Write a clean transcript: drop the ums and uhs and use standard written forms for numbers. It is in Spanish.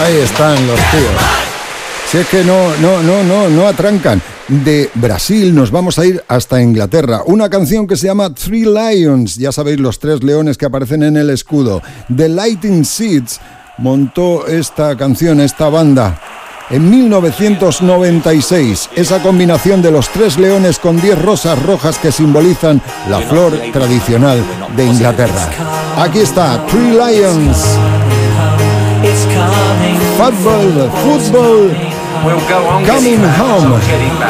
Ahí están los tíos. Si es que no atrancan. De Brasil nos vamos a ir hasta Inglaterra. Una canción que se llama Three Lions. Ya sabéis, los 3 leones que aparecen en el escudo. The Lightning Seeds montó esta canción, esta banda, en 1996. Esa combinación de los 3 leones con 10 rosas rojas que simbolizan la flor tradicional de Inglaterra. Aquí está, Three Lions. Football, coming home.